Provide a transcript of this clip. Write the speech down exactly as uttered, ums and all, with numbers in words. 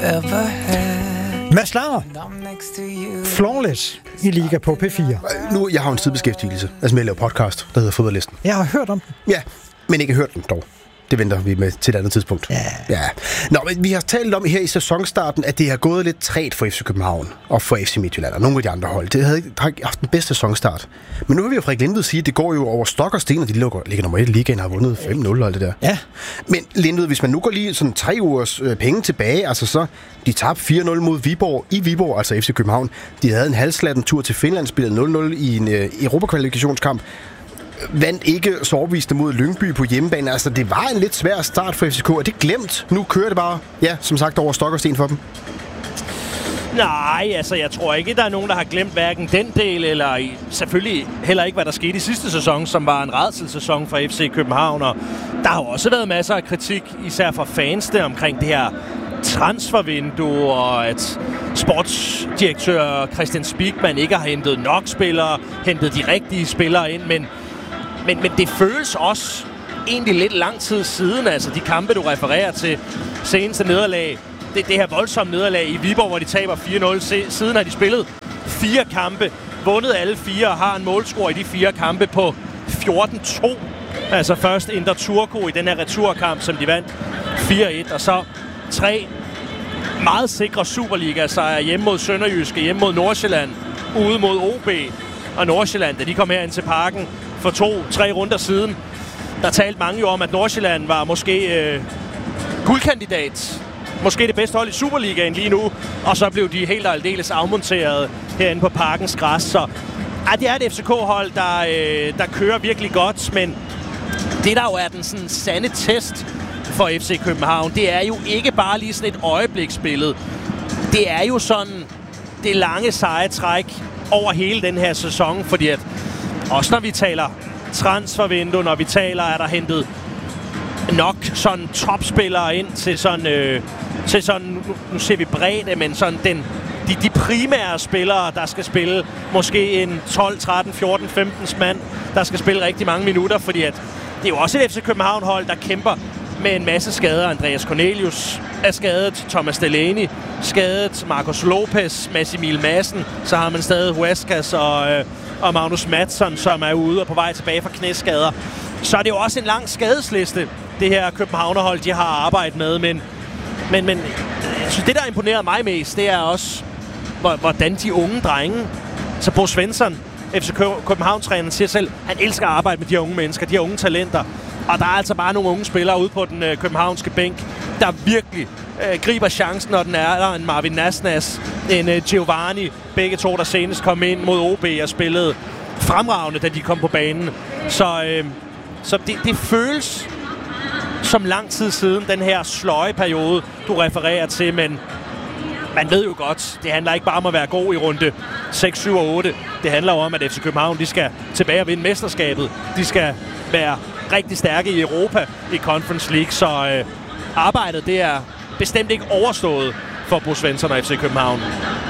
Mads Langer, Flawless i Liga på P fire. Nu, jeg har en sidebeskæftigelse, altså med at lave podcast, der hedder Fodboldlisten. Jeg har hørt om den. Ja, men ikke hørt den dog. Det venter vi med til et andet tidspunkt. Ja. ja. Nå, men vi har talt om her i sæsonstarten, at det har gået lidt træt for F C København og for F C Midtjylland og nogle af de andre hold. Det havde ikke haft den bedste sæsonstart. Men nu vil vi jo Frederik Lindved sige, at det går jo over stok og sten, og de ligger nummer et i ligaen og har vundet fem nul og alt det der. Ja. Men Lindved, hvis man nu går lige sådan tre ugers øh, penge tilbage, altså så, de tabte fire nul mod Viborg i Viborg, altså F C København. De havde en halvslatten tur til Finland, spillede nul nul i en øh, Europa-kvalifikationskamp. Vandt ikke så overbeviste mod Lyngby på hjemmebane. Altså, det var en lidt svær start for F C K. Er det glemt? Nu kører det bare, ja, som sagt, over stok og sten for dem. Nej, altså, jeg tror ikke, der er nogen, der har glemt hverken den del, eller i, selvfølgelig heller ikke, hvad der skete i sidste sæson, som var en rædselssæson for F C København. Og der har også været masser af kritik, især fra fansene, omkring det her transfervindue, og at sportsdirektør Christian Spiegmann ikke har hentet nok spillere, hentet de rigtige spillere ind, men Men, men det føles også egentlig lidt lang tid siden, altså de kampe, du refererer til, seneste nederlag, det, det her voldsomme nederlag i Viborg, hvor de taber fire nul. Siden har de spillet fire kampe, vundet alle fire og har en målscore i de fire kampe på fjorten to. Altså først Indre Turku i den her returkamp, som de vandt fire et, og så tre meget sikre Superliga-sejre hjemme mod Sønderjyske, hjemme mod Nordsjælland, ude mod O B og Nordsjælland, da de kom her ind til parken for to-tre runder siden. Der talte mange jo om, at Nordsjælland var måske øh, guldkandidat. Måske det bedste hold i Superligaen lige nu. Og så blev de helt og aldeles afmonteret herinde på parkens græs. Så ja, det er et F C K-hold, der, øh, der kører virkelig godt. Men det, der jo er den sådan sande test for F C København, det er jo ikke bare lige sådan et øjebliksbillede. Det er jo sådan det lange seje træk over hele den her sæson, fordi at også når vi taler transfervindue, når vi taler, er der hentet nok sådan topspillere ind til sådan, øh, til sådan nu, nu ser vi bredde, men sådan den, de, de primære spillere, der skal spille måske en tolv, tretten, fjorten, femten mand, der skal spille rigtig mange minutter, fordi at det er jo også et F C København-hold, der kæmper med en masse skader. Andreas Cornelius er skadet, Thomas Delaney skadet, Marcos Lopez, Mads Emil Madsen, så har man stadig Huescas og, øh, og Magnus Madsson, som er ude og på vej tilbage fra knæskader. Så er det jo også en lang skadesliste, det her Københavnerhold, de har arbejdet med, men, men, men så det, der imponerer mig mest, det er også, hvordan de unge drenge, så Bo Svensson, F C København-træneren, siger selv, han elsker at arbejde med de her unge mennesker, de her unge talenter. Og der er altså bare nogle unge spillere ude på den øh, københavnske bænk, der virkelig øh, griber chancen, når den er der. En Marvin Nasnas, en øh, Giovanni, begge to, der senest kom ind mod O B og spillede fremragende, da de kom på banen. Så, øh, så det, det føles som lang tid siden, den her sløje periode, du refererer til, men man ved jo godt, det handler ikke bare om at være god i runde seks, syv og otte. Det handler jo om, at F C København, de skal tilbage og vinde mesterskabet. De skal være rigtig stærke i Europa i Conference League, så øh, arbejdet det er bestemt ikke overstået for Bo Svensson og F C København.